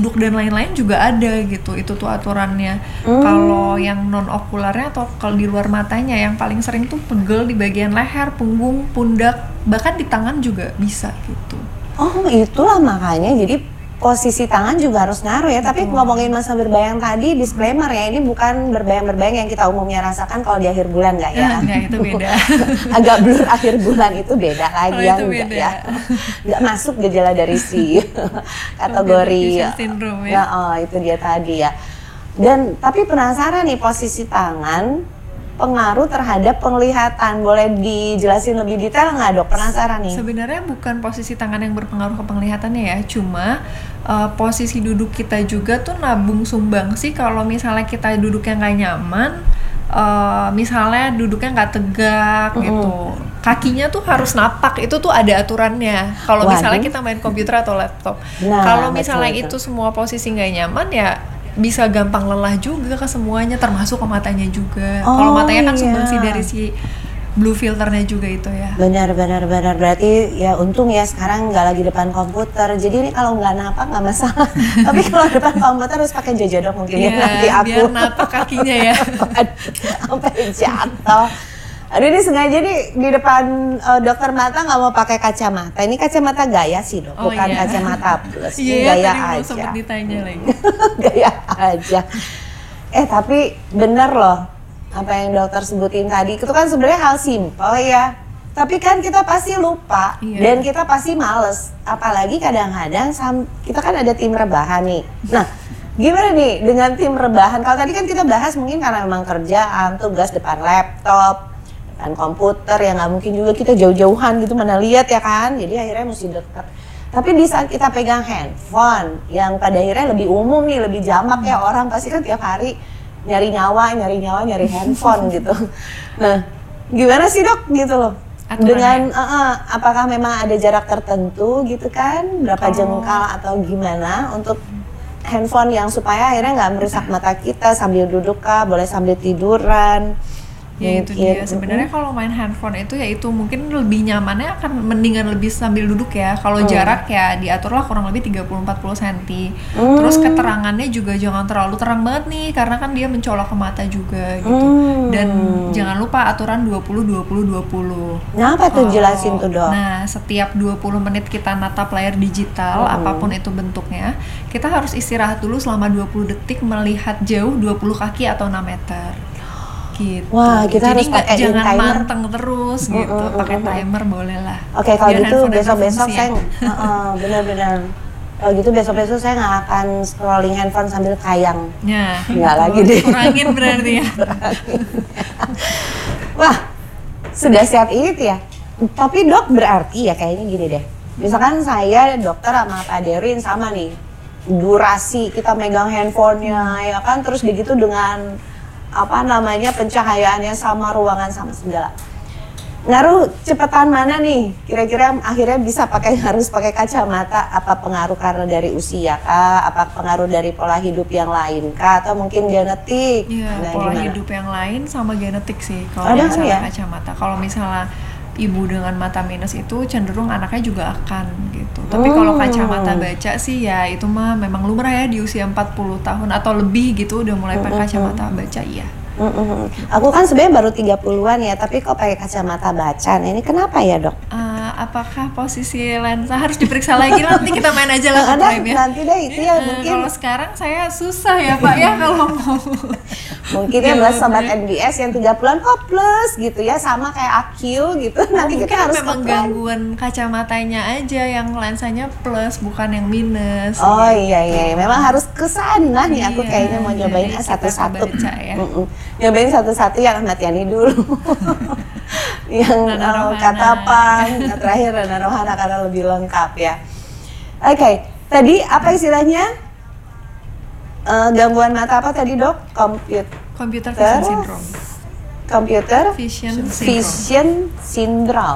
duduk dan lain-lain juga ada gitu. Itu tuh aturannya. Kalau yang non okularnya atau kalau di luar matanya yang paling sering tuh pegel di bagian leher, punggung, pundak, bahkan di tangan juga bisa gitu. Oh, itulah makanya jadi posisi tangan juga harus ngaruh ya. Tapi ngomongin masa berbayang tadi, disclaimer ya, ini bukan berbayang-berbayang yang kita umumnya rasakan kalau di akhir bulan nggak ya? Nggak, itu beda. Agak blur akhir bulan itu beda lagi ya, itu enggak beda. ya. Nggak masuk gejala dari si kategori syndrome ya. Itu dia tadi ya. Dan tapi penasaran nih, posisi tangan pengaruh terhadap penglihatan. Boleh dijelasin lebih detail nggak, Dok? Penasaran nih. Sebenarnya bukan posisi tangan yang berpengaruh ke penglihatannya ya, cuma posisi duduk kita juga tuh nabung sumbang sih. Kalau misalnya kita duduknya nggak nyaman, misalnya duduknya nggak tegak gitu, kakinya tuh harus napak, itu tuh ada aturannya. Kalau misalnya kita main komputer atau laptop, kalau misalnya itu semua posisi nggak nyaman ya bisa gampang lelah juga ke semuanya, termasuk ke matanya juga. Kalau matanya kan sumbangsi dari si blue filternya juga itu ya. Benar. Berarti ya untung ya sekarang nggak lagi depan komputer. Jadi ini kalau nggak napak nggak masalah. Tapi kalau depan komputer harus pakai jojodok mungkin ya nanti aku. Biar napak kakinya ya. Sampai jatuh. Aduh, ini sengaja nih di depan dokter mata nggak mau pakai kacamata. Ini kacamata gaya sih, Dok, bukan kacamata plus. Iya, gaya tadi aja. mau sempat ditanya lagi. Gaya aja. Tapi bener loh apa yang dokter sebutin tadi. Itu kan sebenarnya hal simpel ya. Tapi kan kita pasti lupa dan kita pasti males. Apalagi kadang-kadang kita kan ada tim rebahan nih. Nah, gimana nih dengan tim rebahan? Kalau tadi kan kita bahas mungkin karena memang kerjaan, tugas depan laptop, komputer, ya nggak mungkin juga kita jauh-jauhan gitu mana lihat ya kan, jadi akhirnya mesti deket. Tapi di saat kita pegang handphone yang pada akhirnya lebih umum nih, lebih jamak ya, orang pasti kan tiap hari nyari handphone gitu. Nah, gimana sih, Dok, gitu loh dengan apakah memang ada jarak tertentu gitu kan, berapa jengkal atau gimana untuk handphone yang supaya akhirnya nggak merusak mata kita sambil duduk kah, boleh sambil tiduran. Ya itu dia, sebenarnya kalau main handphone itu ya itu mungkin lebih nyamannya akan mendingan lebih sambil duduk ya. Kalau jarak ya diaturlah kurang lebih 30-40 cm. Terus keterangannya juga jangan terlalu terang banget nih, karena kan dia mencolok ke mata juga gitu. Dan jangan lupa aturan 20-20-20. Nah, apa tuh jelasin tuh, Dok? Nah, setiap 20 menit kita natap layar digital, apapun itu bentuknya, kita harus istirahat dulu selama 20 detik melihat jauh 20 kaki atau 6 meter. Gitu. Wah, kita jadi harus pakai jangan timer. manteng terus gitu, pakai timer boleh lah. Oke, kalau gitu besok-besok saya benar-benar kalau gitu besok-besok saya nggak akan scrolling handphone sambil kayang. Ya, nggak lagi deh. Kurangin berarti ya. Wah, sudah siap itu ya. Tapi, Dok, berarti ya kayaknya gini deh. Misalkan saya dokter sama Pak Derwin sama nih, durasi kita megang handphonenya ya kan, terus begitu dengan pencahayaannya sama, ruangan sama segala. Ngaruh cepetan mana nih? Kira-kira akhirnya bisa harus pakai kacamata? Apa pengaruh karena dari usia kah? Apa pengaruh dari pola hidup yang lain kah? Atau mungkin genetik? Iya, pola hidup yang lain sama genetik sih. Kalau misalnya kacamata, kalau misalnya ibu dengan mata minus itu cenderung anaknya juga akan gitu. Tapi kalau kacamata baca sih ya itu mah memang lumrah ya, di usia 40 tahun atau lebih gitu udah mulai pakai kacamata baca iya. Aku kan sebenarnya baru 30-an ya, tapi kok pakai kacamata baca. Nah, ini kenapa ya, Dok? Apakah posisi lensa harus diperiksa lagi? Nanti kita main aja lah ke Prime ya. Nanti deh itu ya mungkin. Kalau sekarang saya susah ya Pak ya kalau mau. Mungkin ya buat sobat NBS yang 30-an plus gitu ya, sama kayak Akil gitu. Nanti kita harus memang gangguan kacamatanya aja yang lensanya plus bukan yang minus. Oh iya, memang harus kesana nih. Aku kayaknya mau nyobain satu-satu. Ya. Nyobain satu-satu yang Ahmad Yani dulu. Yang kata Pang, terakhir Rana Rohana karena lebih lengkap ya. Oke, tadi apa istilahnya? Gangguan mata apa tadi, Dok? Computer vision syndrome. Computer vision syndrome.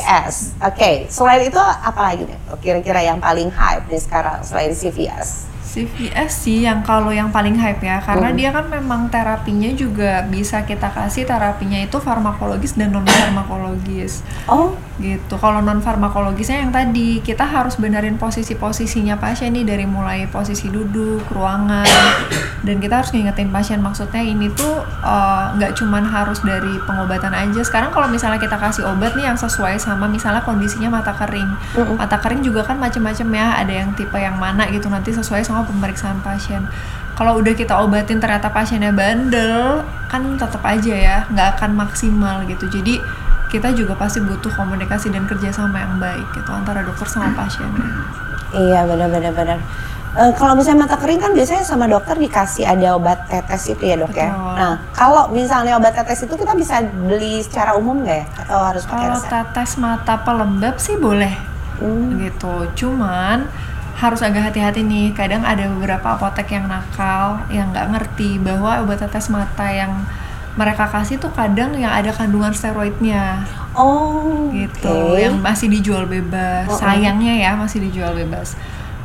CVS. Oke, selain itu apa lagi nih? Kira-kira yang paling hype nih sekarang selain CVS? CVS sih yang kalau yang paling hype ya, karena dia kan memang terapinya juga bisa kita kasih terapinya itu farmakologis dan non farmakologis. Oh, Gitu. Kalau non farmakologisnya yang tadi kita harus benerin posisinya pasien nih, dari mulai posisi duduk, ruangan, dan kita harus ngingetin pasien, maksudnya ini tuh nggak cuman harus dari pengobatan aja. Sekarang kalau misalnya kita kasih obat nih yang sesuai sama misalnya kondisinya mata kering. Mata kering juga kan macem-macem ya, ada yang tipe yang mana gitu, nanti sesuai sama pemeriksaan pasien. Kalau udah kita obatin ternyata pasiennya bandel, kan tetap aja ya nggak akan maksimal gitu. Jadi kita juga pasti butuh komunikasi dan kerjasama yang baik gitu antara dokter sama pasiennya. iya benar. Kalau misalnya mata kering kan biasanya sama dokter dikasih ada obat tetes itu ya dok ya. Betul. Nah kalau misalnya obat tetes itu kita bisa beli secara umum nggak ya? Atau harus pakai Kalau resep? tetes mata pelembab sih boleh gitu, cuman harus agak hati-hati nih. Kadang ada beberapa apotek yang nakal, yang nggak ngerti bahwa obat tetes mata yang mereka kasih tuh kadang yang ada kandungan steroidnya Oh, gitu, oke. yang masih dijual bebas. Sayangnya ya masih dijual bebas.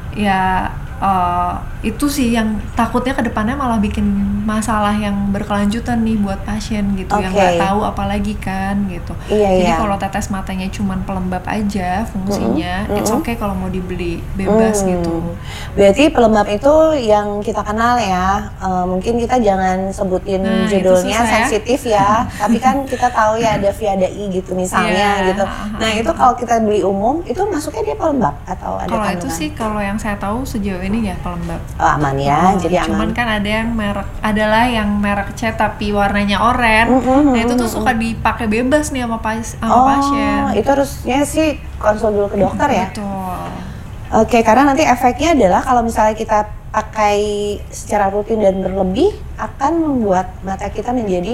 Ya itu sih yang takutnya ke depannya malah bikin masalah yang berkelanjutan nih buat pasien gitu, yang nggak Oke. tahu apalagi kan gitu. Iya, Jadi iya. kalau tetes matanya cuman pelembab aja fungsinya, it's okay kalau mau dibeli bebas gitu. Berarti pelembab itu yang kita kenal ya. Mungkin kita jangan sebutin Nah, itu judulnya susah ya. sensitif ya. Tapi kan kita tahu ya ada Viadai gitu misalnya Iya. gitu. Nah itu kalau kita beli umum itu masuknya dia pelembab atau ada Kalau itu kandungan? sih kalau yang saya tahu sejauh ini ya pelembab. Oh, aman ya, jadi aman. Cuman kan adalah yang merek C tapi warnanya oranye. Nah itu tuh suka dipakai bebas nih sama pasien. Itu harusnya sih konsul dulu ke dokter ya. Betul. Oke, karena nanti efeknya adalah kalau misalnya kita pakai secara rutin dan berlebih akan membuat mata kita menjadi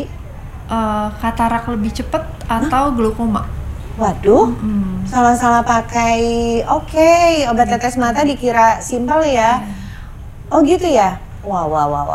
Katarak lebih cepat atau glaukoma. waduh, salah-salah pakai obat tetes mata dikira simpel ya. Oh gitu ya. Wow.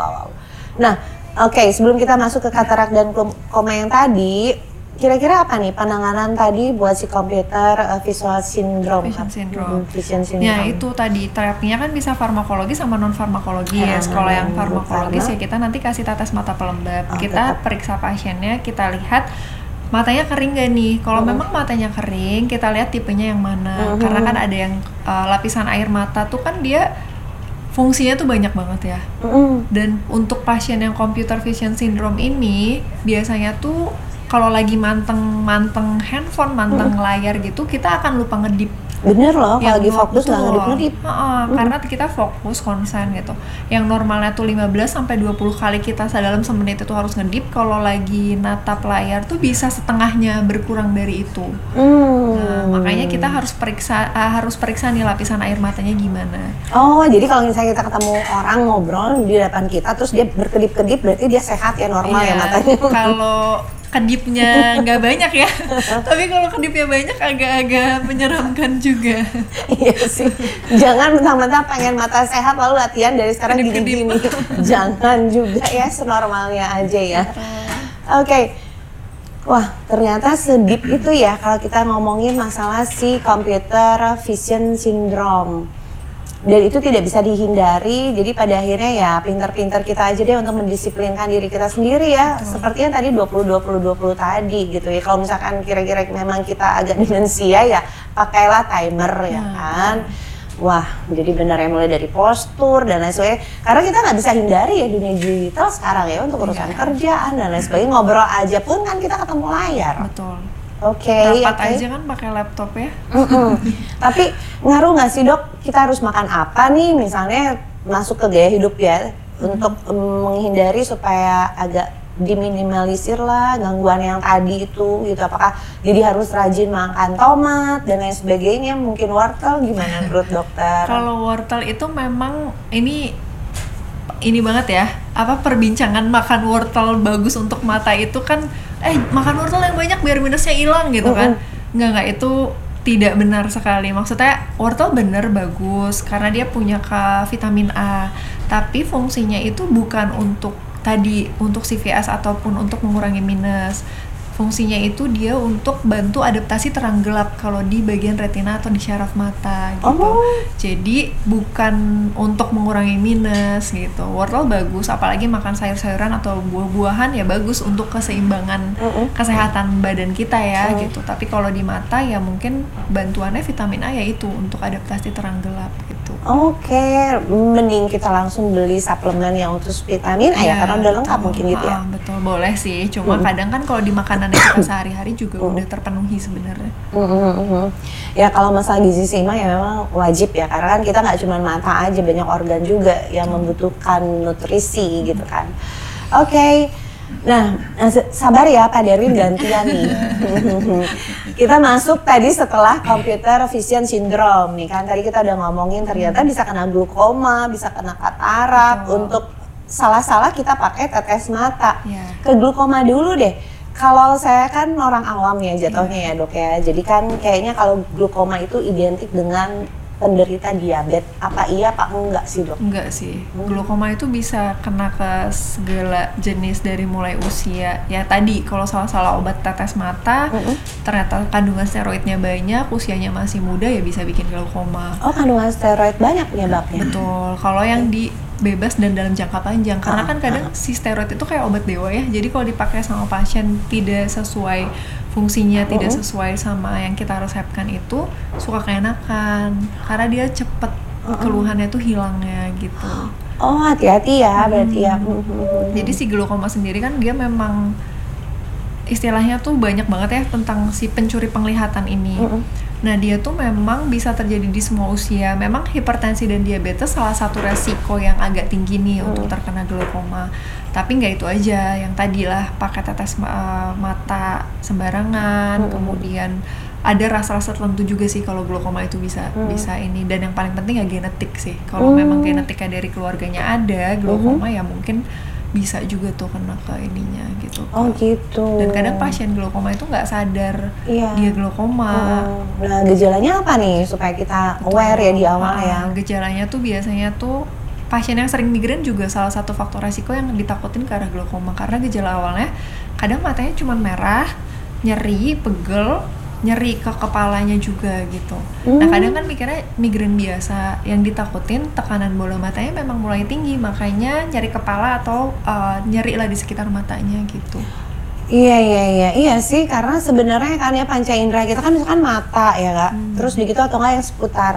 Nah, sebelum kita masuk ke katarak dan glaukoma yang tadi, kira-kira apa nih penanganan tadi buat si computer visual syndrome? Vision syndrome. Vision syndrome. Ya itu tadi terapinya kan bisa farmakologis sama non farmakologis. Kalau yang farmakologis ya kita nanti kasih tetes mata pelembab. Kita periksa pasiennya, kita lihat matanya kering gak nih. Kalau memang matanya kering, kita lihat tipenya yang mana. Karena kan ada yang lapisan air mata tuh kan dia fungsinya tuh banyak banget ya. Dan untuk pasien yang computer vision syndrome ini biasanya tuh kalau lagi manteng handphone, manteng layar gitu, kita akan lupa ngedip. Bener loh, kalau lagi fokus nggak betul. ngedip-ngedip. Karena kita fokus, konsen gitu. Yang normalnya tuh 15-20 kali kita dalam semenit itu harus ngedip, kalau lagi natap layar tuh bisa setengahnya berkurang dari itu. Nah, makanya kita harus periksa nih lapisan air matanya gimana. Oh, jadi kalau misalnya kita ketemu orang ngobrol di depan kita, terus dia berkedip-kedip, berarti dia sehat ya, normal ya matanya. Kalau kedipnya nggak banyak ya, tapi kalau kedipnya banyak agak-agak menyeramkan juga. Iya sih, jangan mentang-mentang pengen mata sehat lalu latihan dari sekarang gini-gini. Jangan juga ya, senormalnya aja ya. Oke. Wah, ternyata sedip itu ya kalau kita ngomongin masalah si computer vision syndrome. Dan itu tidak bisa dihindari, jadi pada akhirnya ya pintar-pintar kita aja deh untuk mendisiplinkan diri kita sendiri ya. Seperti yang tadi 20-20-20 tadi gitu ya. Kalau misalkan kira-kira memang kita agak demensia ya, pakailah timer ya kan. Wah, jadi benar ya, mulai dari postur dan lain sebagainya. Karena kita nggak bisa hindari ya dunia digital sekarang ya, untuk urusan kerjaan dan lain sebagainya. Ngobrol aja pun kan kita ketemu layar. Betul. Oke. Rapat aja kan pakai laptop ya. Tapi ngaruh nggak sih dok? Kita harus makan apa nih? Misalnya masuk ke gaya hidup ya, untuk menghindari supaya agak diminimalisir lah gangguan yang tadi itu gitu. Apakah jadi harus rajin makan tomat dan lain sebagainya? Mungkin wortel, gimana menurut dokter? Kalau wortel itu memang ini banget ya. Apa perbincangan makan wortel bagus untuk mata itu kan? Makan wortel yang banyak biar minusnya hilang gitu kan? Nggak, itu tidak benar sekali. Maksudnya wortel bener bagus karena dia punya vitamin A, tapi fungsinya itu bukan untuk CVS ataupun untuk mengurangi minus. Fungsinya itu dia untuk bantu adaptasi terang gelap kalau di bagian retina atau di syaraf mata gitu. Jadi bukan untuk mengurangi minus gitu. Wortel bagus, apalagi makan sayur-sayuran atau buah-buahan ya bagus untuk keseimbangan kesehatan badan kita ya gitu. Tapi kalau di mata ya mungkin bantuannya vitamin A yaitu untuk adaptasi terang gelap gitu. Mending kita langsung beli suplemen yang khusus vitamin A ya karena udah lengkap mungkin gitu ya. Betul, boleh sih. Cuma kadang kan kalau di makanan kita sehari-hari juga udah terpenuhi sebenarnya. Ya kalau masalah gizi seimbang ya memang wajib ya karena kan kita nggak cuma mata aja, banyak organ juga yang membutuhkan nutrisi gitu kan. Nah sabar ya Pak Darwin, gantian nih. Kita masuk tadi setelah computer vision syndrome nih kan, tadi kita udah ngomongin ternyata bisa kena glaukoma, bisa kena katarak. Untuk salah-salah kita pakai tetes mata. Ke glaukoma dulu deh. Kalau saya kan orang awam ya jatuhnya ya dok ya, jadi kan kayaknya kalau glaukoma itu identik dengan penderita diabetes. Apa iya apa enggak sih dok? Enggak sih, glaukoma itu bisa kena ke segala jenis dari mulai usia. Ya tadi kalau salah-salah obat tetes mata, ternyata kandungan steroidnya banyak, usianya masih muda ya bisa bikin glaukoma. Kandungan steroid banyak penyebabnya? Betul, kalau yang di bebas dan dalam jangka panjang karena kan kadang si steroid itu kayak obat dewa ya, jadi kalau dipakai sama pasien tidak sesuai fungsinya, tidak sesuai sama yang kita resepkan itu suka keenakan karena dia cepet keluhannya tuh hilangnya gitu. Hati-hati ya berarti ya. Jadi si glaukoma sendiri kan dia memang istilahnya tuh banyak banget ya tentang si pencuri penglihatan ini. Nah dia tuh memang bisa terjadi di semua usia. Memang hipertensi dan diabetes salah satu resiko yang agak tinggi nih untuk terkena glaukoma. Tapi nggak itu aja, yang tadi lah pakai tetes mata sembarangan, kemudian ada rasa-rasa tertentu juga sih kalau glaukoma itu bisa ini. Dan yang paling penting ya genetik sih. Kalau memang genetiknya dari keluarganya ada glaukoma ya mungkin bisa juga tuh kena ke ininya gitu. Gitu. Dan kadang pasien glaukoma itu nggak sadar dia glaukoma. Nah gejalanya apa nih supaya kita aware ya di awal ya? Gejalanya tuh biasanya tuh pasien yang sering migrain juga salah satu faktor resiko yang ditakutin ke arah glaukoma karena gejala awalnya kadang matanya cuma merah, nyeri, pegel, nyeri ke kepalanya juga gitu. Nah kadang kan mikirnya migrain biasa, yang ditakutin tekanan bola matanya memang mulai tinggi, makanya nyeri kepala atau nyeri lah di sekitar matanya gitu. Iya sih, karena sebenarnya kan ya panca indera kita kan misalkan mata ya kak, terus begitu atau nggak yang seputar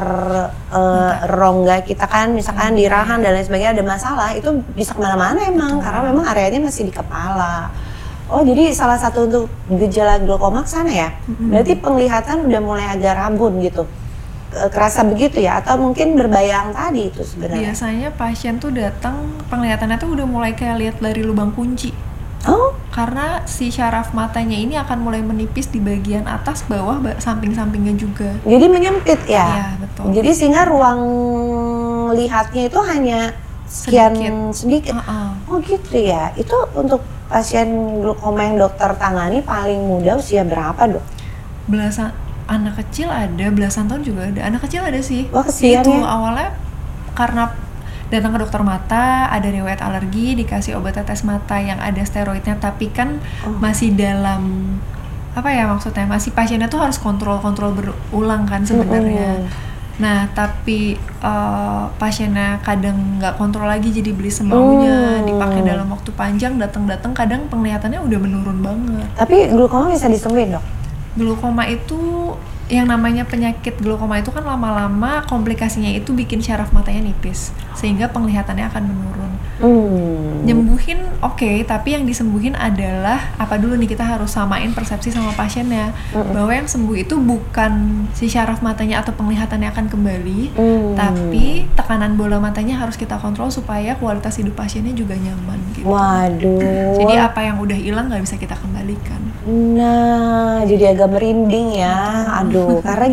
rongga kita kan misalkan di rahang dan lain sebagainya ada masalah, itu bisa kemana-mana emang karena memang areanya masih di kepala. Jadi salah satu untuk gejala glaukoma sana ya, berarti penglihatan udah mulai agak rabun gitu, kerasa begitu ya, atau mungkin berbayang tadi itu sebenarnya? Biasanya pasien tuh datang penglihatannya tuh udah mulai kayak lihat dari lubang kunci. Karena si syaraf matanya ini akan mulai menipis di bagian atas, bawah, samping-sampingnya juga. Jadi menyempit ya? Iya, betul. Jadi sehingga ruang lihatnya itu hanya sekian sedikit. Gitu ya. Itu untuk pasien glaukoma yang dokter tangani paling muda usia berapa dok? Belasan anak kecil ada, belasan tahun juga ada. Anak kecil ada sih. Wah kesian itu ya. Awalnya karena datang ke dokter mata, ada riwayat alergi, dikasih obat tetes mata yang ada steroidnya, tapi kan masih dalam apa ya maksudnya, masih pasiennya tuh harus kontrol berulang kan sebenarnya. Nah tapi pasiennya kadang nggak kontrol lagi, jadi beli semaunya, dipakai dalam waktu panjang, datang kadang penglihatannya udah menurun banget. Tapi glaukoma bisa disembuhin dok? Glaukoma itu yang namanya penyakit glaukoma itu kan lama-lama komplikasinya itu bikin syaraf matanya nipis sehingga penglihatannya akan menurun. Nyembuhin oke, tapi yang disembuhin adalah apa dulu nih, kita harus samain persepsi sama pasiennya bahwa yang sembuh itu bukan si syaraf matanya atau penglihatannya akan kembali, tapi tekanan bola matanya harus kita kontrol supaya kualitas hidup pasiennya juga nyaman gitu. Waduh. Jadi apa yang udah hilang nggak bisa kita kembalikan. Nah, jadi agak merinding ya. Aduh, karena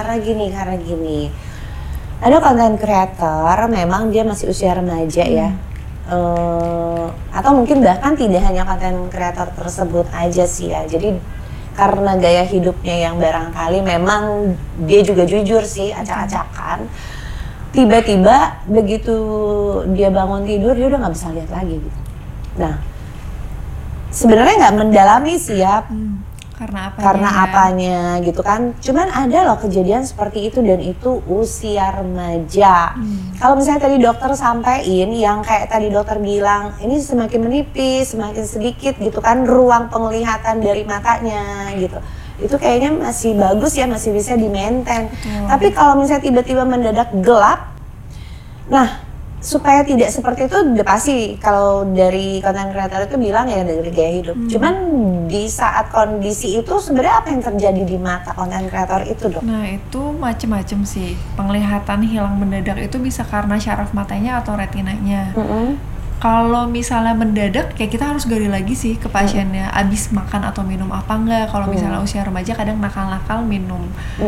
gini. Ada konten creator, memang dia masih usia remaja ya. Atau mungkin bahkan tidak hanya konten creator tersebut aja sih ya. Jadi karena gaya hidupnya yang barangkali memang dia juga jujur sih, acak-acakan. Tiba-tiba begitu dia bangun tidur, dia udah nggak bisa lihat lagi gitu. Nah, sebenarnya nggak mendalami sih ya. Karena apanya gitu kan. Cuman ada loh kejadian seperti itu dan itu usia remaja. Kalau misalnya tadi dokter sampein yang kayak tadi dokter bilang ini semakin menipis, semakin sedikit gitu kan ruang penglihatan dari matanya gitu. Itu kayaknya masih bagus ya, masih bisa di-maintain. Tapi kalau misalnya tiba-tiba mendadak gelap, nah supaya tidak seperti itu udah pasti kalau dari konten kreator itu bilang ya dari gaya hidup. Cuman di saat kondisi itu sebenarnya apa yang terjadi di mata konten kreator itu, Dok? Nah itu macem-macem sih. Penglihatan hilang mendadak itu bisa karena syaraf matanya atau retinanya. Kalau misalnya mendadak, kayak kita harus gali lagi sih ke pasiennya, abis makan atau minum apa enggak. Kalau misalnya usia remaja kadang nakal-nakal minum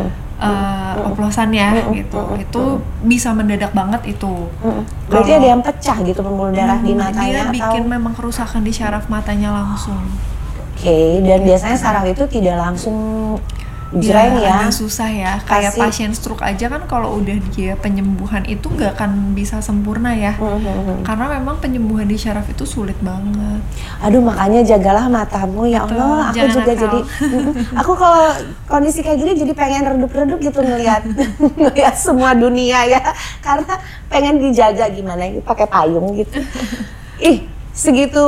oplosan ya gitu. Itu bisa mendadak banget itu. Berarti ada yang pecah gitu pembuluh darah di matanya? Dia bikin memang kerusakan di syaraf matanya langsung. Oke, dan biasanya saraf itu tidak langsung jreng ya? Agak susah ya, kayak pasien stroke aja kan kalau udah dia penyembuhan itu nggak akan bisa sempurna ya. Karena memang penyembuhan di syaraf itu sulit banget. Aduh, makanya jagalah matamu ya Allah. Aku juga nakal. Jadi aku kalau kondisi kayak gini jadi pengen redup-redup gitu ngelihat semua dunia ya. Karena pengen dijaga gimana gitu, pakai payung gitu. Segitu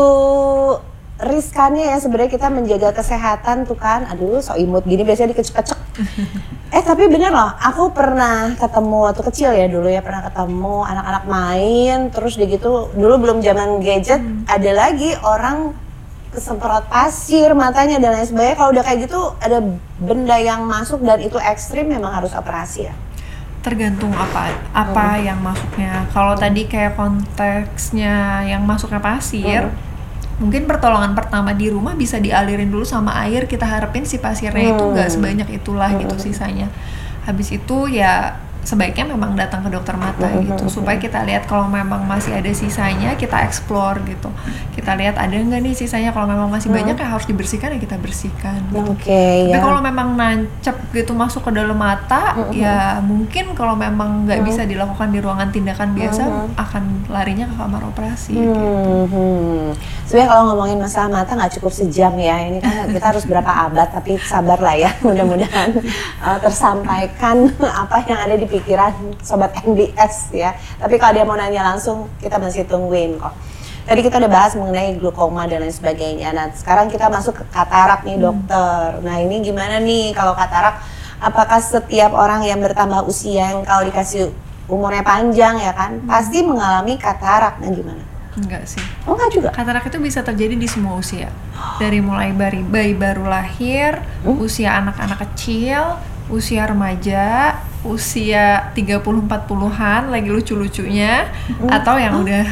riskannya ya sebenarnya kita menjaga kesehatan tuh kan. Aduh, so imut gini biasanya dikecek-kecek. Tapi bener loh, aku pernah ketemu waktu kecil ya dulu ya, pernah ketemu anak-anak main terus dia gitu, dulu belum zaman gadget, ada lagi orang kesemprot pasir matanya dan lain sebagainya. Kalau udah kayak gitu ada benda yang masuk dan itu ekstrim memang harus operasi ya. Tergantung apa yang masuknya. Kalau tadi kayak konteksnya yang masuknya pasir, mungkin pertolongan pertama di rumah bisa dialirin dulu sama air, kita harapin si pasirnya itu nggak sebanyak itulah gitu sisanya. Habis itu ya sebaiknya memang datang ke dokter mata gitu, supaya kita lihat kalau memang masih ada sisanya kita explore gitu, kita lihat ada nggak nih sisanya. Kalau memang masih banyak ya harus dibersihkan ya kita bersihkan gitu. Tapi kalau memang nancep gitu masuk ke dalam mata ya mungkin kalau memang nggak bisa dilakukan di ruangan tindakan biasa akan larinya ke kamar operasi gitu. Sebenarnya kalau ngomongin masalah mata nggak cukup sejam ya, ini kan kita harus berapa abad, tapi sabar lah ya, mudah-mudahan tersampaikan apa yang ada di pikiran sobat MDS ya. Tapi kalau dia mau nanya langsung kita masih tungguin kok. Tadi kita udah bahas mengenai glaukoma dan lain sebagainya. Nah sekarang kita masuk ke katarak nih dokter. Nah ini gimana nih kalau katarak? Apakah setiap orang yang bertambah usia yang kalau dikasih umurnya panjang ya kan pasti mengalami katarak? Nah gimana? Enggak sih. Oh enggak juga? Katarak itu bisa terjadi di semua usia. Dari mulai bayi baru lahir, usia anak-anak kecil, usia remaja, usia 30-40-an lagi lucu-lucunya, atau yang udah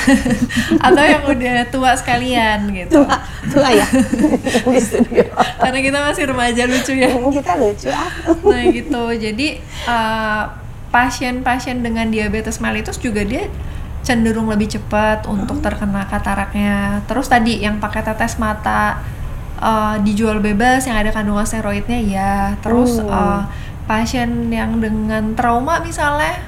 atau yang udah tua sekalian gitu. Tua ya? Di studio. Karena kita masih remaja lucu ya. Kita lucu. Nah gitu, jadi pasien-pasien dengan diabetes mellitus juga dia cenderung lebih cepat untuk terkena kataraknya. Terus tadi yang pakai tetes mata dijual bebas yang ada kandungan steroidnya ya. Terus pasien yang dengan trauma misalnya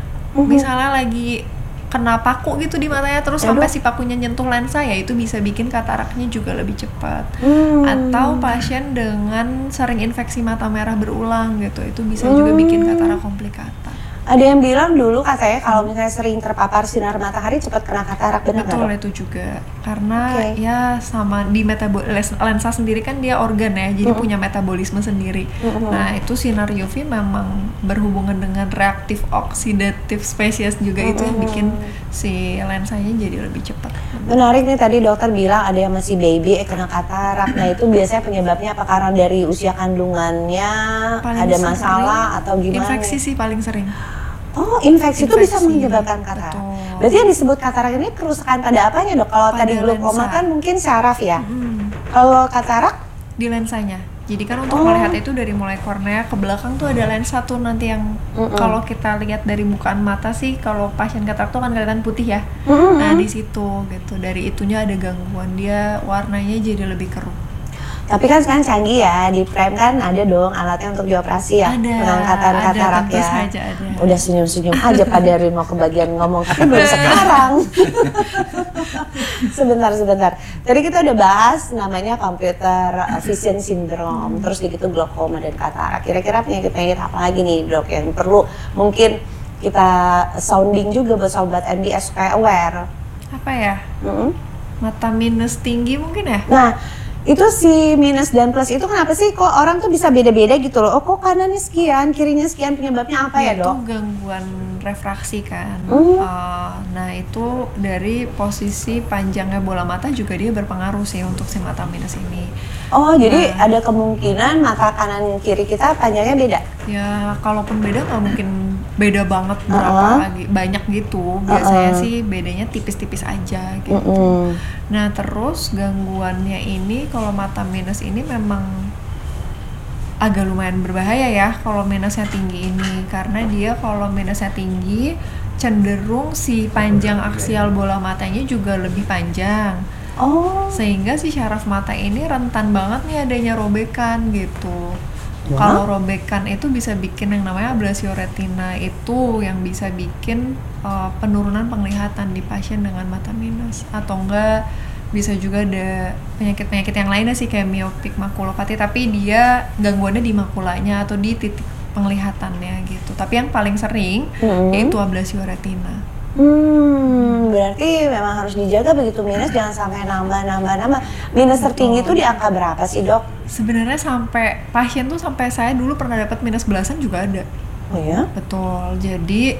lagi kena paku gitu di matanya terus sampai si pakunya nyentuh lensa ya itu bisa bikin kataraknya juga lebih cepat. Atau pasien dengan sering infeksi mata merah berulang gitu, itu bisa juga bikin katarak komplikata. Ada yang bilang dulu katanya kalau misalnya sering terpapar sinar matahari cepat kena katarak, benar nggak? Betul itu juga karena ya sama di lensa sendiri kan dia organ ya, jadi punya metabolisme sendiri. Nah itu sinar UV memang berhubungan dengan reaktif oksidatif spesies juga, itu yang bikin si lensanya jadi lebih cepat. Menarik nih, tadi dokter bilang ada yang masih baby kena katarak. Nah itu biasanya penyebabnya apa? Karena dari usia kandungannya paling ada masalah atau gimana? Infeksi sih paling sering. Oh, infeksi itu bisa menyebabkan katarak. Berarti yang disebut katarak ini kerusakan pada apanya, Dok? Kalau tadi glaukoma kan mungkin saraf ya. Kalau katarak di lensanya. Jadi kan untuk melihat itu dari mulai kornea ke belakang tuh ada lensa tuh nanti yang kalau kita lihat dari bukaan mata sih kalau pasien katarak tuh kan kelihatan putih ya. Nah, di situ gitu. Dari itunya ada gangguan, dia warnanya jadi lebih keruh. Tapi kan sekarang canggih ya, di Prime kan ada dong alatnya untuk dioperasi ya, pengangkatan katarak ya. Ada. Udah senyum-senyum aja Pak Darin mau kebagian ngomong, tapi belum sekarang. Sebentar. Tadi kita udah bahas namanya computer vision syndrome, terus gitu glaukoma dan katarak. Kira-kira penyakit-penyakit apa lagi nih dok yang perlu mungkin kita sounding juga buat sobat MDS supaya aware? Apa ya? Mata minus tinggi mungkin ya? Nah, itu si minus dan plus itu kenapa sih kok orang tuh bisa beda-beda gitu loh? Oh kok kanannya sekian, kirinya sekian, penyebabnya apa ya dok? Itu gangguan refraksi kan. Nah itu dari posisi panjangnya bola mata juga dia berpengaruh sih untuk si mata minus ini. Oh jadi ada kemungkinan mata kanan kiri kita panjangnya beda? Ya kalaupun beda nggak mungkin beda banget berapa banyak gitu. Biasanya sih bedanya tipis-tipis aja gitu. Nah terus gangguannya ini kalau mata minus ini memang agak lumayan berbahaya ya kalau minusnya tinggi ini, karena dia kalau minusnya tinggi cenderung si panjang aksial bola matanya juga lebih panjang. Sehingga si syaraf mata ini rentan banget nih adanya robekan gitu. Kalau robekan itu bisa bikin yang namanya ablasio retina, itu yang bisa bikin penurunan penglihatan di pasien dengan mata minus. Atau enggak bisa juga ada penyakit-penyakit yang lainnya sih kayak mioptik makulopati, tapi dia gangguannya di makulanya atau di titik penglihatannya gitu. Tapi yang paling sering yaitu ablasio retina. Berarti memang harus dijaga begitu minus, jangan sampai nambah. Minus tertinggi itu di angka berapa sih dok? Sebenarnya sampai pasien tuh sampai saya dulu pernah dapat minus belasan juga ada. Oh ya? Betul. Jadi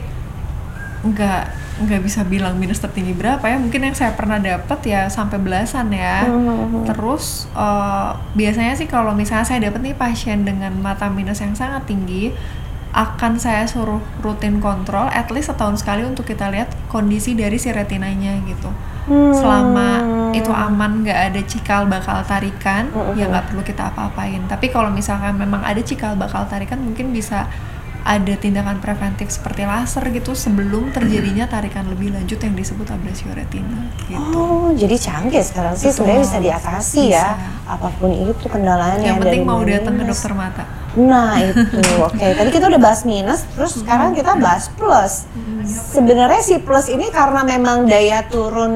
nggak bisa bilang minus tertinggi berapa ya. Mungkin yang saya pernah dapat ya sampai belasan ya. Terus biasanya sih kalau misalnya saya dapat nih pasien dengan mata minus yang sangat tinggi, akan saya suruh rutin kontrol at least setahun sekali untuk kita lihat kondisi dari si retinanya gitu. Selama itu aman, nggak ada cikal bakal tarikan, ya nggak perlu kita apa-apain. Tapi kalau misalkan memang ada cikal bakal tarikan, mungkin bisa ada tindakan preventif seperti laser gitu sebelum terjadinya tarikan lebih lanjut yang disebut ablasio retina gitu. Jadi canggih sekarang sih sebenarnya bisa diatasi ya apapun itu kendalanya. Yang penting mau datang ke dokter mata. Nah itu oke. Tadi kita udah bahas minus, terus sekarang kita bahas plus. Sebenarnya si plus ini karena memang daya turun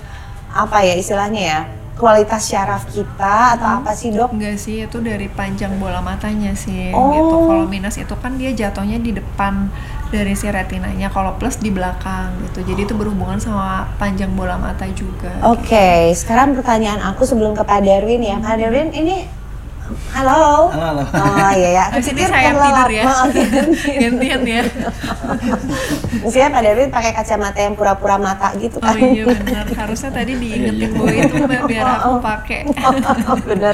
apa ya istilahnya ya, kualitas syaraf kita atau apa sih dok? Enggak sih, itu dari panjang bola matanya sih gitu. Kalau minus itu kan dia jatuhnya di depan dari si retinanya, kalau plus di belakang gitu. Jadi itu berhubungan sama panjang bola mata juga. Oke, sekarang pertanyaan aku sebelum ke Pak Darwin ya. Pak Darwin ini halo. Oh iya ya. Aku pikir saya tidur ya. Gantian ya. Mestinya Pak Darwin pakai kacamata yang pura-pura mata gitu kan. Oh iya benar. Harusnya tadi diingetin gue itu biar aku pakai. Bener.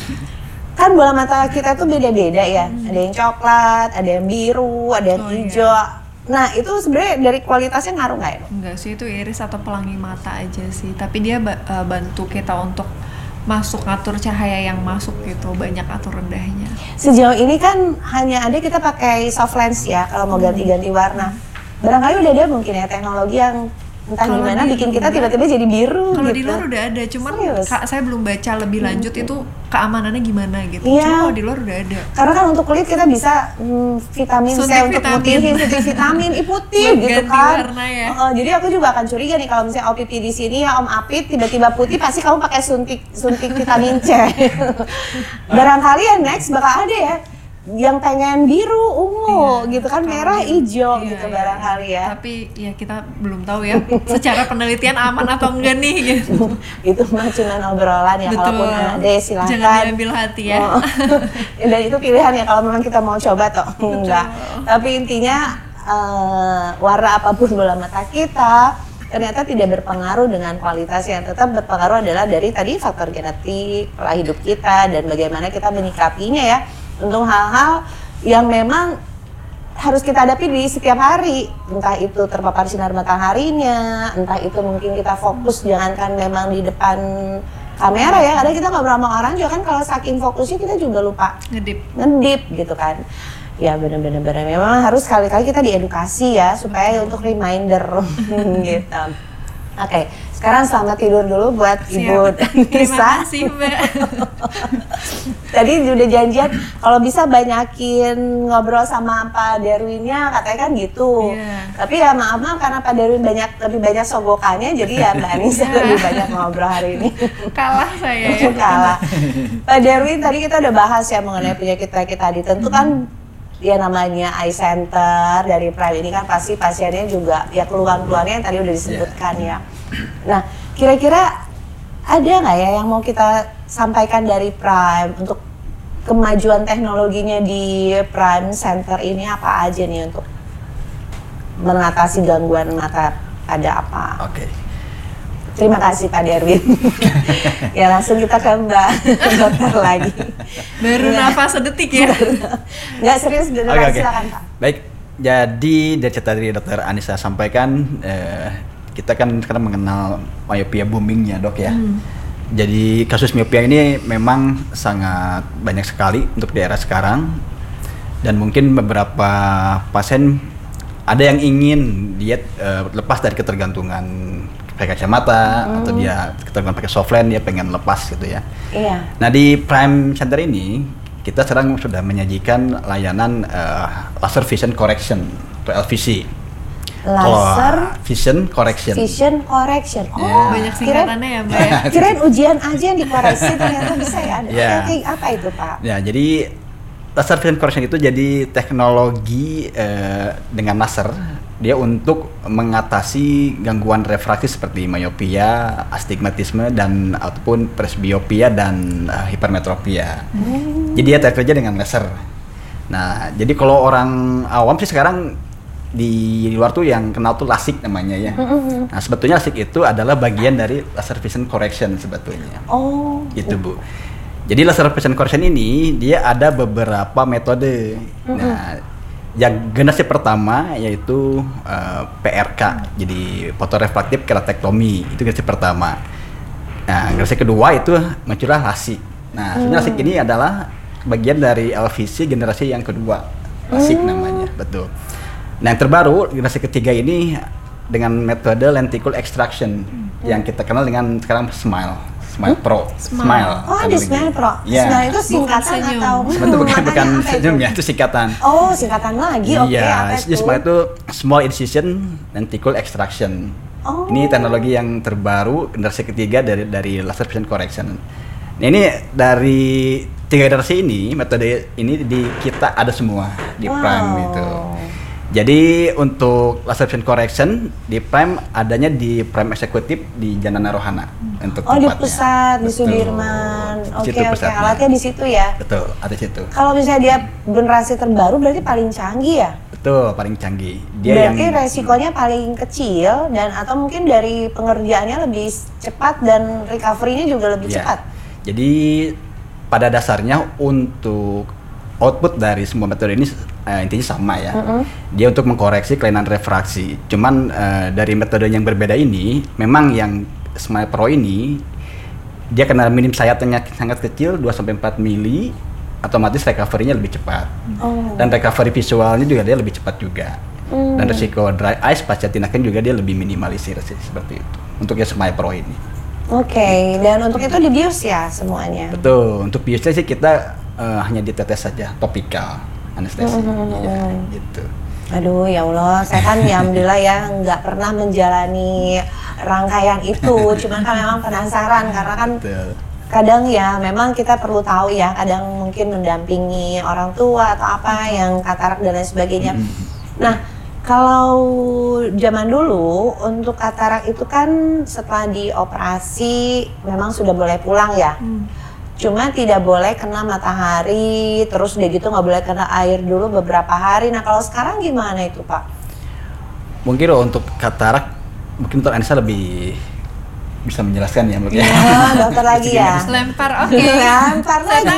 Kan bola mata kita tuh beda-beda ya. Ada yang coklat, ada yang biru, ada yang hijau. Nah itu sebenarnya dari kualitasnya ngaruh nggak ya? Enggak sih, itu iris atau pelangi mata aja sih. Tapi dia bantu kita untuk masuk atur cahaya yang masuk gitu, banyak atur rendahnya. Sejauh ini kan hanya ada kita pakai soft lens ya kalau mau ganti-ganti warna. Barangkali udah ada mungkin ya teknologi yang entah kalo gimana bikin kita tiba-tiba jadi biru. Kalau gitu. di luar udah ada, cuman saya belum baca lebih lanjut itu keamanannya gimana gitu. Cuma kalau di luar udah ada. Karena kan untuk kulit kita bisa vitamin C untuk putihin, suntik vitamin putih gitu kan. Warna ya. Jadi aku juga akan curiga nih kalau misalnya OPP di sini ya Om Apit tiba-tiba putih, pasti kamu pakai suntik vitamin C. Barangkali ya next bakal ada ya yang pengen biru, ungu gitu kan, merah, hijau gitu barangkali ya. Tapi ya kita belum tahu ya secara penelitian aman atau enggak nih gitu. Itu mah cuma obrolan ya. Betul. Kalaupun ada ya silakan. Jangan diambil hati ya. Dan itu pilihan ya kalau memang kita mau coba toh. Enggak. Tapi intinya warna apapun bola mata kita ternyata tidak berpengaruh dengan kualitas, yang tetap berpengaruh adalah dari tadi faktor genetik, pola hidup kita, dan bagaimana kita menyikapinya ya. Untuk hal-hal yang memang harus kita hadapi di setiap hari, entah itu terpapar sinar mataharinya, entah itu mungkin kita fokus, jangankan memang di depan kamera ya, kadang kita ngobrol sama orang juga kan kalau saking fokusnya kita juga lupa ngedip gitu kan. Ya benar-benar memang harus sekali-kali kita diedukasi ya supaya untuk reminder gitu. Oke, Sekarang selamat tidur dulu buat Ibu dan Terima Nisa. kasih Mbak. Tadi udah janjian kalau bisa banyakin ngobrol sama Pak Darwinnya, katanya kan gitu. Tapi ya maaf karena Pak Darwin lebih banyak sogokannya, jadi ya Mbak Nisa lebih banyak ngobrol hari ini. Kalah saya ya. Kalah. Pak Darwin, tadi kita udah bahas ya mengenai penyakit-penyakit tadi. Tentu kan ya namanya eye center dari Prime ini kan pasti pasiennya juga ya keluhan-keluhannya yang tadi udah disebutkan ya. Nah, kira-kira ada nggak ya yang mau kita sampaikan dari Prime untuk kemajuan teknologinya di Prime Center ini apa aja nih untuk mengatasi gangguan mata pada apa? Oke. Terima kasih Pak Darwin. Ya langsung kita ke Mbak dokter lagi. Baru nafas sedetik ya. Nggak serius beneran, silakan Pak. Baik, jadi dari cerita dari Dokter Anissa sampaikan, kita kan sekarang mengenal myopia boomingnya dok ya. Jadi kasus myopia ini memang sangat banyak sekali untuk di era sekarang, dan mungkin beberapa pasien ada yang ingin diet lepas dari ketergantungan pakai kacamata atau dia ketergantungan pakai softland, dia pengen lepas gitu ya. Iya. Nah di Prime Center ini kita sekarang sudah menyajikan layanan laser vision correction atau LVC. Laser vision correction. Vision correction. Oh, banyak singkatannya ya Mbak ya. Kirain ujian aja yang dikoreksi, ternyata bisa ya. Yeah. Apa itu Pak? Ya, jadi laser vision correction itu jadi teknologi dengan laser dia untuk mengatasi gangguan refraksi seperti myopia, astigmatisme dan ataupun presbiopia dan hipermetropia. Jadi dia terkerja dengan laser. Nah, jadi kalau orang awam sih sekarang di luar tuh yang kenal tuh LASIK namanya ya. Nah, sebetulnya LASIK itu adalah bagian dari laser vision correction sebetulnya. Oh. Gitu, Bu. Jadi laser vision correction ini dia ada beberapa metode. Nah, yang generasi pertama yaitu PRK, jadi fotorefraktif keratektomi, itu generasi pertama. Nah, generasi kedua itu muncullah LASIK. Nah, sebenarnya LASIK ini adalah bagian dari LVC generasi yang kedua, LASIK namanya, betul. Nah, yang terbaru generasi ketiga ini dengan metode lenticle extraction yang kita kenal dengan sekarang Smile Pro. Smile. Oh, ada Smile Pro. Ya. Smile itu singkatan atau? Itu bukan senyum ya, itu singkatan. Oh, singkatan lagi. Oke, apa itu? Smile itu Small Incision Lenticle Extraction. Oh. Ini teknologi yang terbaru generasi ketiga dari laser vision correction. Nah, ini dari 3 generasi ini, metode ini kita ada semua di Prime itu. Jadi untuk laser vision correction di Prime adanya di Prime Eksekutif di Janana Rohana untuk tempatnya. Di pusat di Sudirman. Oke, alatnya di situ ya. Betul, ada di situ. Kalau misalnya dia generasi terbaru berarti paling canggih ya? Betul, paling canggih. Dia berarti resikonya paling kecil dan atau mungkin dari pengerjaannya lebih cepat dan recovery-nya juga lebih cepat. Jadi pada dasarnya untuk output dari semua metode ini intinya sama ya. Dia untuk mengkoreksi kelainan refraksi. Cuman dari metode yang berbeda ini, memang yang Smile Pro ini dia karena minim sayapnya sangat kecil 2-4 mili, otomatis recovery-nya lebih cepat. Dan recovery visualnya juga dia lebih cepat juga. Dan risiko dry eyes pasca tindakan juga dia lebih minimalisir sih, seperti itu. Untuk yang Smile Pro ini. Oke, dan untuk itu dibius ya semuanya? Betul, untuk biusnya sih kita hanya ditetes saja, topikal anestesi, ya, gitu. Aduh ya Allah, saya kan ya alhamdulillah ya nggak pernah menjalani rangkaian itu, cuman kan memang penasaran karena kan kadang ya memang kita perlu tahu ya, kadang mungkin mendampingi orang tua atau apa yang katarak dan lain sebagainya. Nah, kalau zaman dulu untuk katarak itu kan setelah dioperasi memang sudah boleh pulang ya. Cuma tidak boleh kena matahari, terus udah gitu nggak boleh kena air dulu beberapa hari. Nah kalau sekarang gimana itu Pak? Mungkin untuk katarak, mungkin Dr. Anissa lebih bisa menjelaskan ya menurut dokter lagi ya. Lempar, oke. Lempar lagi.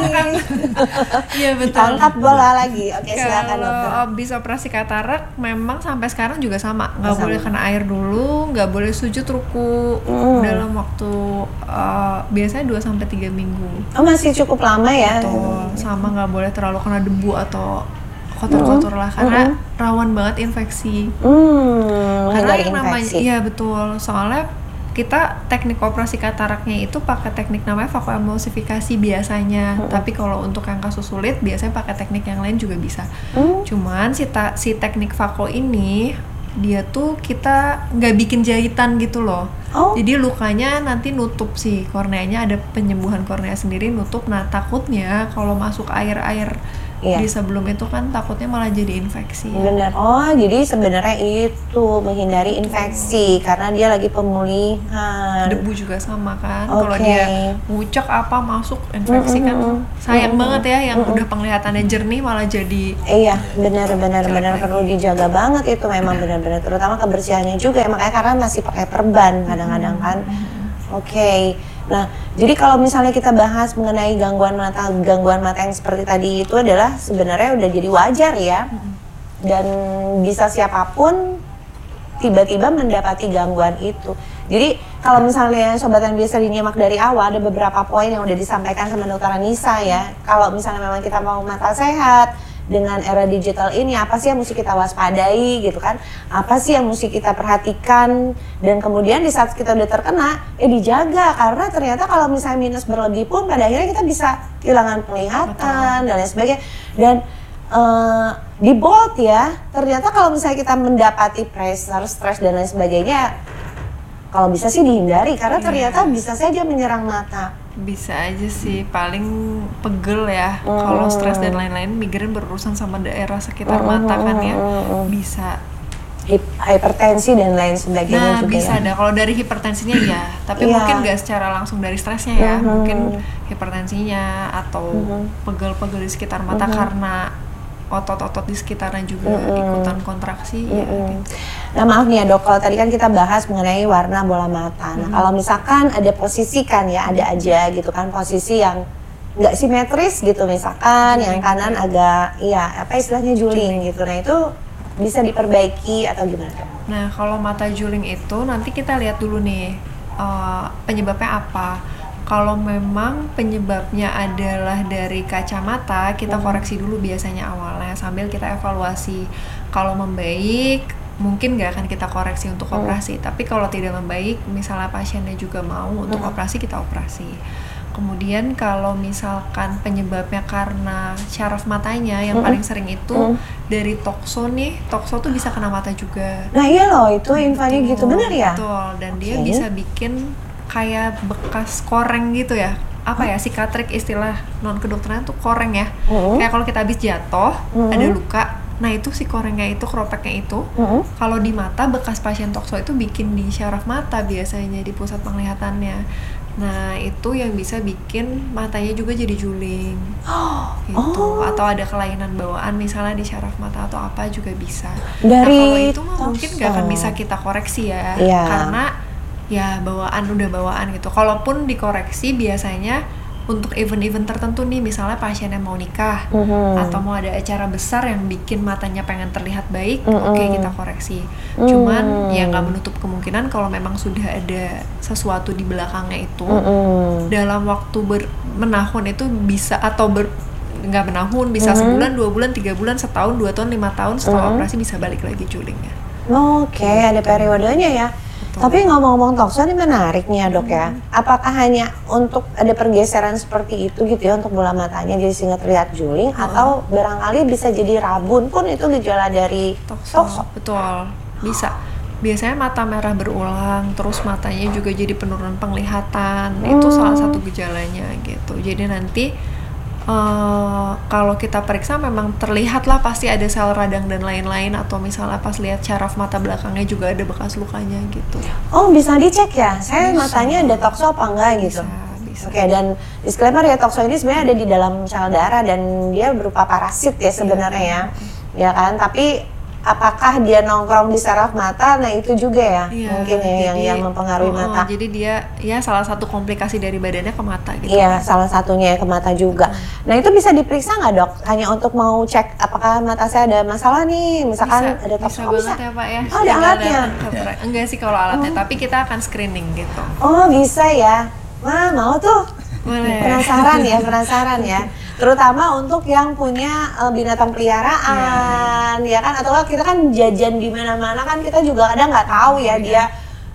Iya betul. Tangkap bola lagi. Oke, silakan dokter. Kalau habis operasi katarak memang sampai sekarang juga sama. Nggak boleh kena air dulu, nggak boleh sujud ruku dalam waktu biasanya 2-3 minggu. Oh, masih cukup lama ya. Betul. Sama nggak boleh terlalu kena debu atau kotor-kotor lah karena rawan banget infeksi. Karena yang namanya, iya betul. Soalnya kita teknik operasi kataraknya itu pakai teknik namanya vakoemulsifikasi biasanya. Tapi kalau untuk yang kasus sulit biasanya pakai teknik yang lain juga bisa. Cuman si teknik vako ini dia tuh kita nggak bikin jahitan gitu loh. Jadi lukanya nanti nutup si korneanya, ada penyembuhan kornea sendiri nutup. Nah takutnya kalau masuk air-air di sebelum itu kan takutnya malah jadi infeksi. Bener. Jadi sebenarnya itu menghindari infeksi karena dia lagi pemulihan. Debu juga sama kan. Kalau dia ngucek apa masuk infeksi kan sayang banget ya, yang udah penglihatannya jernih malah jadi. Iya, benar perlu dijaga banget itu memang benar-benar, terutama kebersihannya juga ya, makanya karena masih pakai perban kadang-kadang kan. Nah, jadi kalau misalnya kita bahas mengenai gangguan mata yang seperti tadi itu adalah sebenarnya udah jadi wajar ya. Dan bisa siapapun tiba-tiba mendapati gangguan itu. Jadi kalau misalnya sobat yang biasa dinyimak dari awal, ada beberapa poin yang udah disampaikan sama Dokter Anissa ya. Kalau misalnya memang kita mau mata sehat dengan era digital ini, apa sih yang mesti kita waspadai gitu kan? Apa sih yang mesti kita perhatikan? Dan kemudian di saat kita udah terkena, dijaga, karena ternyata kalau misalnya minus berlebih pun pada akhirnya kita bisa kehilangan penglihatan dan lain sebagainya. Dan di bold ya, ternyata kalau misalnya kita mendapati pressure, stres dan lain sebagainya, kalau bisa sih dihindari karena ternyata bisa saja menyerang mata. Bisa aja sih, paling pegel ya. Kalau stres dan lain-lain, migrain berurusan sama daerah sekitar mata kan ya, bisa. Hipertensi dan lain sebagainya juga bisa ada. Kalau dari hipertensinya ya, tapi mungkin nggak secara langsung dari stresnya ya. Mungkin hipertensinya atau pegel-pegel di sekitar mata karena otot-otot di sekitarnya juga ikutan kontraksi ya gitu. Nah maaf nih ya dok, kalau tadi kan kita bahas mengenai warna bola mata. Nah kalau misalkan ada posisi kan ya, ada aja gitu kan posisi yang nggak simetris gitu, misalkan yang kanan agak apa istilahnya juling gitu. Nah itu bisa diperbaiki atau gimana dok? Nah kalau mata juling itu nanti kita lihat dulu nih penyebabnya apa. Kalau memang penyebabnya adalah dari kacamata, kita koreksi dulu biasanya awalnya sambil kita evaluasi. Kalau membaik, mungkin nggak akan kita koreksi untuk operasi. Tapi kalau tidak membaik, misalnya pasiennya juga mau untuk operasi, kita operasi. Kemudian kalau misalkan penyebabnya karena syaraf matanya, yang paling sering itu dari tokso nih, tokso tuh bisa kena mata juga. Nah iya loh, itu infonya gitu, bener ya? Betul, dan dia bisa bikin kayak bekas koreng gitu ya, apa ya, sikatrik istilah non kedokteran tuh koreng ya. Kayak kalau kita habis jatuh ada luka, nah itu si korengnya itu, keropeknya itu kalau di mata, bekas pasien tokso itu bikin di syaraf mata biasanya, di pusat penglihatannya. Nah itu yang bisa bikin matanya juga jadi juling gitu. Atau ada kelainan bawaan misalnya di syaraf mata atau apa juga bisa. Nah kalau itu mungkin gak akan bisa kita koreksi ya, karena ya udah bawaan gitu. Kalaupun dikoreksi biasanya untuk event-event tertentu nih, misalnya pasien yang mau nikah atau mau ada acara besar yang bikin matanya pengen terlihat baik, oke, kita koreksi. Cuman ya nggak menutup kemungkinan kalau memang sudah ada sesuatu di belakangnya itu dalam waktu menahun itu bisa, atau nggak menahun, bisa sebulan, 2 bulan, 3 bulan, setahun, 2 tahun, 5 tahun setelah operasi bisa balik lagi julingnya. Oke, ada periodenya ya. Tapi ngomong-ngomong tokso ini menarik nih ya dok ya. Apakah hanya untuk ada pergeseran seperti itu gitu ya untuk bola matanya jadi sehingga terlihat juling, atau barangkali bisa jadi rabun pun itu gejala dari tokso? Betul, bisa. Biasanya mata merah berulang, terus matanya juga jadi penurunan penglihatan. Itu salah satu gejalanya gitu. Jadi nanti kalau kita periksa memang terlihat lah pasti ada sel radang dan lain-lain, atau misalnya pas lihat syaraf mata belakangnya juga ada bekas lukanya gitu. Oh bisa dicek ya? Saya matanya ada tokso apa enggak gitu? Bisa. Oke, dan disclaimer ya, tokso ini sebenarnya ada di dalam sel darah dan dia berupa parasit ya sebenarnya ya kan? Tapi apakah dia nongkrong di saraf mata? Nah itu juga ya, mungkin ya yang mempengaruhi mata. Jadi dia ya salah satu komplikasi dari badannya ke mata gitu. Iya, salah satunya ke mata juga. Nah itu bisa diperiksa nggak dok? Hanya untuk mau cek apakah mata saya ada masalah nih, misalkan ada tokso. Bisa banget ya Pak ya. Oh ada alatnya? Enggak sih kalau alatnya, tapi kita akan screening gitu. Oh bisa ya. Wah mau tuh. Boleh. Penasaran ya. Terutama untuk yang punya binatang peliharaan ya kan, atau kita kan jajan di mana-mana kan, kita juga kadang nggak tahu ya dia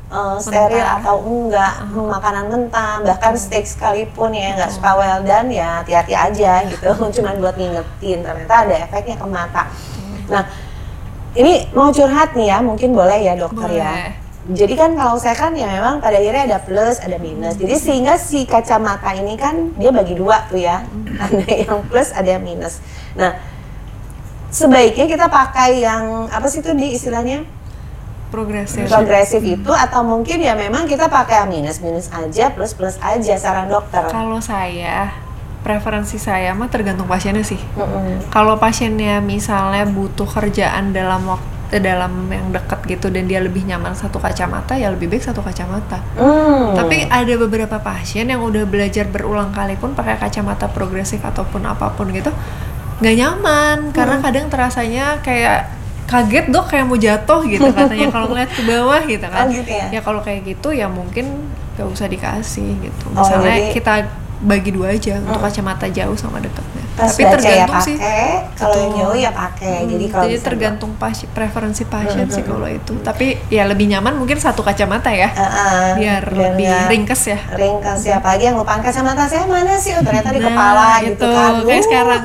steril atau enggak, makanan mentah, bahkan steak sekalipun ya nggak suka well done ya hati-hati aja gitu, cuman buat ngingetin ternyata ada efeknya ke mata. Nah ini mau curhat nih ya, mungkin boleh ya dokter ya. Jadi kan kalau saya kan ya memang pada akhirnya ada plus ada minus, jadi sehingga si kacamata ini kan dia bagi dua tuh ya, ada yang plus ada yang minus. Nah sebaiknya kita pakai yang apa sih itu di istilahnya? Progresif itu, atau mungkin ya memang kita pakai minus aja plus aja, saran dokter. Kalau saya preferensi saya mah tergantung pasiennya sih. Kalau pasiennya misalnya butuh kerjaan dalam yang dekat gitu dan dia lebih nyaman satu kacamata, ya lebih baik satu kacamata. Tapi ada beberapa pasien yang udah belajar berulang kali pun pakai kacamata progresif ataupun apapun gitu nggak nyaman, karena kadang terasanya kayak kaget dok, kayak mau jatuh gitu katanya kalau ngeliat ke bawah gitu kan. Gitu ya? Ya kalau kayak gitu ya mungkin gak usah dikasih gitu. Misalnya kita bagi dua aja untuk kacamata jauh sama dekatnya. Tapi tergantung ya sih. Kalau yang jauh ya pakai. Jadi tergantung preferensi pasien sih kalau itu. Tapi ya lebih nyaman mungkin satu kacamata ya. Biar lebih ringkes ya. Ringkes ya, apalagi yang lupaan kacamata saya mana sih? Oh, ternyata di kepala gitu kan. Kayak sekarang.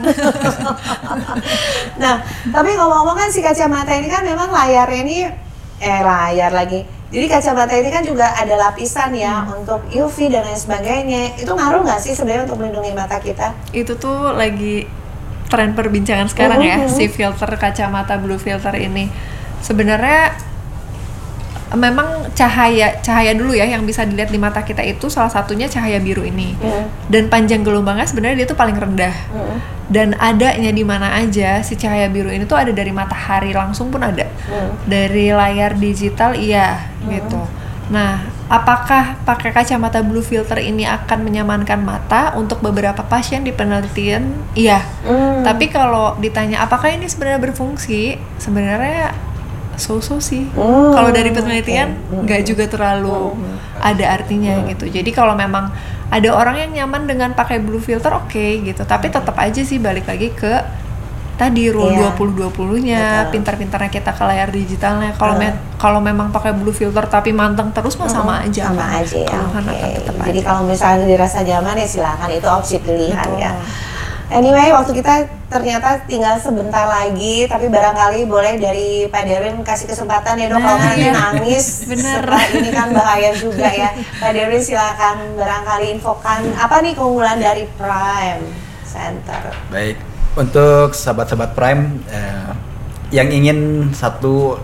Nah, tapi ngomong-ngomong kan si kacamata ini kan memang layarnya ini layar lagi. Jadi kacamata ini kan juga ada lapisan ya untuk UV dan lain sebagainya. Itu ngaruh nggak sih sebenarnya untuk melindungi mata kita? Itu tuh lagi tren perbincangan sekarang ya, si filter kacamata blue filter ini. Sebenarnya memang cahaya dulu ya yang bisa dilihat di mata kita itu salah satunya cahaya biru ini. Dan panjang gelombangnya sebenarnya dia tuh paling rendah. Dan adanya di mana aja si cahaya biru ini tuh ada dari matahari langsung pun ada. Dari layar digital gitu. Nah, apakah pakai kacamata blue filter ini akan menyamankan mata? Untuk beberapa pasien di penelitian iya. Tapi kalau ditanya apakah ini sebenarnya berfungsi, sebenarnya so-so sih. Kalau dari penelitian nggak juga terlalu ada artinya gitu. Jadi kalau memang ada orang yang nyaman dengan pakai blue filter oke, gitu. Tapi tetap aja sih balik lagi ke tadi rule 20-20-nya, pintar-pintarnya kita ke layar digitalnya. Kalau memang pakai blue filter tapi manteng terus mah sama aja. Sama aja ya. Jadi kalau misalnya dirasa nyaman ya silakan, itu opsi pilihan ya. Anyway, waktu kita ternyata tinggal sebentar lagi, tapi barangkali boleh dari Pak Derwin kasih kesempatan ya dok, kalau nanti nangis setelah ini kan bahaya juga ya. Pak Derwin silakan barangkali infokan apa nih keunggulan dari Prime Center. Baik, untuk sahabat-sahabat Prime yang ingin satu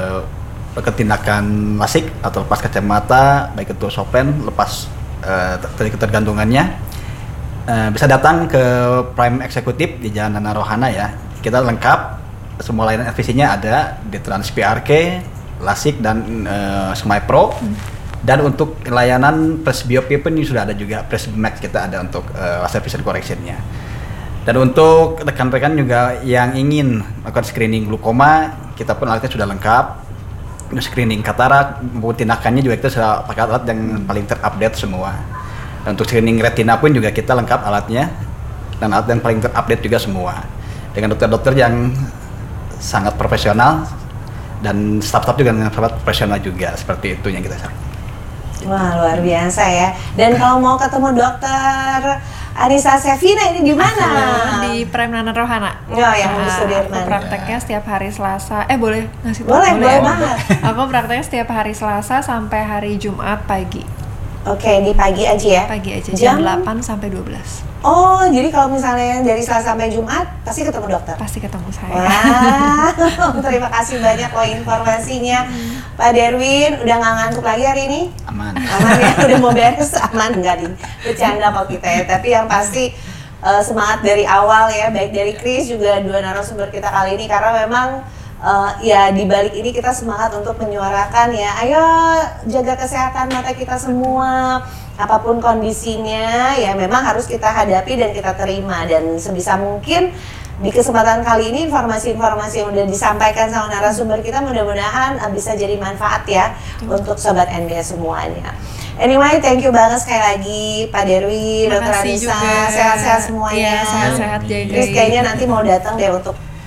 tindakan lasik atau lepas kacamata, baik itu sopen, lepas dari ketergantungannya, bisa datang ke Prime Eksekutif di Jalan Nana Rohana ya. Kita lengkap, semua layanan FVC-nya ada di Trans PRK, Lasik dan Smile Pro. Dan untuk layanan presbiopi pun sudah ada juga, Presmax kita ada untuk laser vision correction-nya. Dan untuk rekan-rekan juga yang ingin melakukan screening glaukoma, kita pun alatnya sudah lengkap. Screening katarak maupun tindakannya juga kita sudah pakai alat yang paling terupdate semua. Dan untuk screening retina pun juga kita lengkap alatnya, dan alat yang paling terupdate juga semua, dengan dokter-dokter yang sangat profesional dan staf-staf juga yang sangat profesional juga, seperti itu yang kita sampaikan. Wah, luar biasa ya. Dan kalau mau ketemu dokter Anissa Sevina ini di mana? Di Prime Nana Rohana. Oh, yang di Sudirman. Aku prakteknya setiap hari Selasa. Boleh ngasih tahu? Boleh banget. Aku prakteknya setiap hari Selasa sampai hari Jumat pagi. Oke, di pagi aja ya? Pagi aja, jam 8 sampai 12. Oh, jadi kalau misalnya dari Selasa sampai Jumat, pasti ketemu dokter? Pasti ketemu saya. Wah, terima kasih banyak loh informasinya. Pak Derwin, udah nggak ngantuk lagi hari ini? Aman. Aman ya, udah mau beres? Aman, enggak nih, bercanda kalau kita ya. Tapi yang pasti semangat dari awal ya, baik dari Chris juga dua narasumber kita kali ini. Karena memang ya di balik ini kita semangat untuk menyuarakan ya, ayo jaga kesehatan mata kita semua, apapun kondisinya ya memang harus kita hadapi dan kita terima. Dan sebisa mungkin di kesempatan kali ini informasi-informasi yang udah disampaikan sama narasumber kita mudah-mudahan bisa jadi manfaat ya untuk sobat NBS semuanya. Anyway, thank you banget sekali lagi Pak Derwin, Dr. Anissa, sehat-sehat semuanya. Iya, sehat-sehat jadi. Terus kayaknya nanti mau datang deh untuk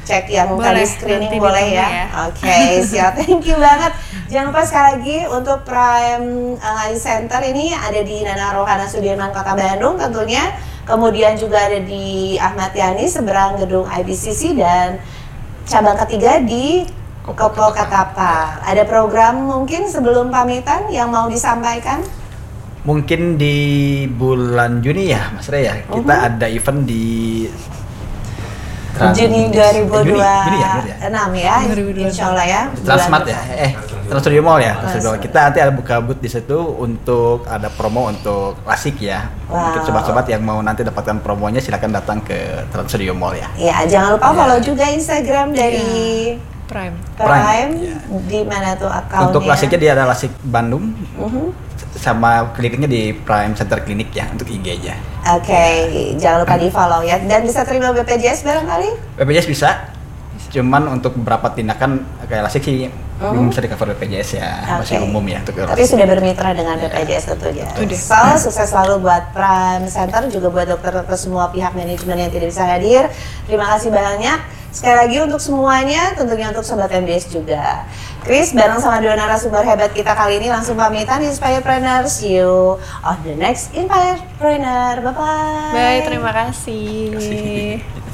cek yang tadi screening nanti boleh ditunggu ya. Oke, siap. Thank you banget. Jangan lupa sekali lagi untuk Prime Eye Center ini ada di Nana Rohana Sudirman Kota Bandung tentunya. Kemudian juga ada di Ahmad Yani seberang gedung IBCC dan cabang ketiga di Kopo Katapang. Ada program mungkin sebelum pamitan yang mau disampaikan? Mungkin di bulan Juni ya Mas Rey ya, kita ada event di Juni 2026 Juni ya, ya, insya Allah ya. Transmart ya, Trans Studio Mall ya. Kita nanti ada buka booth di situ untuk ada promo untuk klasik ya. Mungkin sobat-sobat yang mau nanti dapatkan promonya silakan datang ke Trans Studio Mall ya. Ya, jangan lupa follow juga Instagram dari Prime. Di mana tuh akunnya? Untuk klasiknya dia ada Lasik Bandung. Sama kliniknya di Prime Center Klinik ya untuk IG-nya. Oke, jangan lupa di follow ya. Dan bisa terima BPJS barangkali? BPJS bisa, cuman untuk beberapa tindakan kayak lasik sih belum bisa di cover BPJS ya, masih umum ya. Tapi sudah bermitra dengan BPJS tentunya. So, sukses selalu buat Prime Center, juga buat dokter-dokter semua pihak manajemen yang tidak bisa hadir. Terima kasih banyak. Sekali lagi untuk semuanya, tentunya untuk Sobat MDS juga. Chris bareng sama dua narasumber hebat kita kali ini langsung pamitan Inspirepreneur. See you on the next Inspirepreneur. Bye-bye. Bye, terima kasih.